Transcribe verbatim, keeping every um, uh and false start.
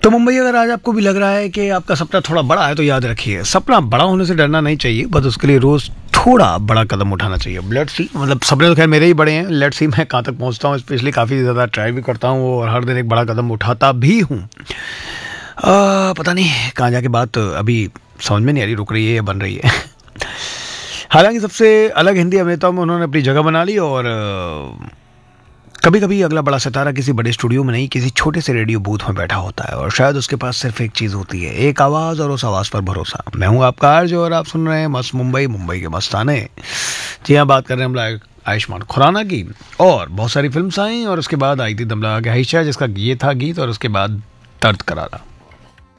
तो मुंबई, अगर आज आपको भी लग रहा है कि आपका सपना थोड़ा बड़ा है तो याद रखिए, सपना बड़ा होने से डरना नहीं चाहिए, बस उसके लिए रोज़ थोड़ा बड़ा कदम उठाना चाहिए। लेट्स सी, मतलब सपने तो खैर मेरे ही बड़े हैं, लेट्स सी मैं कहाँ तक पहुँचता हूँ। स्पेशली काफ़ी ज़्यादा ट्राई भी करता हूँ और हर दिन एक बड़ा कदम उठाता भी हूँ। पता नहीं कहाँ जाके बात अभी समझ में नहीं आ रही, रुक रही है या बन रही है। हालांकि सबसे अलग हिंदी अभिनेताओं में उन्होंने अपनी जगह बना ली, और कभी कभी अगला बड़ा सितारा किसी बड़े स्टूडियो में नहीं, किसी छोटे से रेडियो बूथ में बैठा होता है, और शायद उसके पास सिर्फ एक चीज़ होती है, एक आवाज़, और उस आवाज़ पर भरोसा। मैं हूँ आपका आर्य और आप सुन रहे हैं मस्त मुंबई, मुंबई के मस्ताने। जी हाँ, बात कर रहे हैं हम आयुष्मान खुराना की। और बहुत सारी फिल्म्स आई और उसके बाद आई थी दम लगा के आयशा, जिसका ये था गीत, और उसके बाद दर्द करारा।